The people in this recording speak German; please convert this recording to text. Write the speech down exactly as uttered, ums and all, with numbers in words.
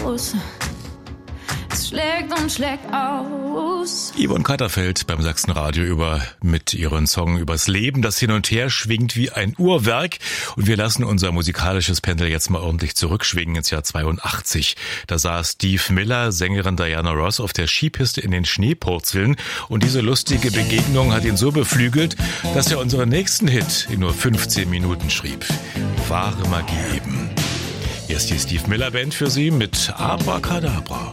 aus. Es schlägt und schlägt aus. Yvonne Katterfeld beim Sachsenradio über mit ihren Song übers Leben, das hin und her schwingt wie ein Uhrwerk. Und wir lassen unser musikalisches Pendel jetzt mal ordentlich zurückschwingen ins Jahr zweiundachtzig. Da saß Steve Miller, Sängerin Diana Ross auf der Skipiste in den Schneepurzeln. Und diese lustige Begegnung hat ihn so beflügelt, dass er unseren nächsten Hit in nur fünfzehn Minuten schrieb. Wahre Magie eben. Hier ist die Steve Miller Band für Sie mit Abracadabra.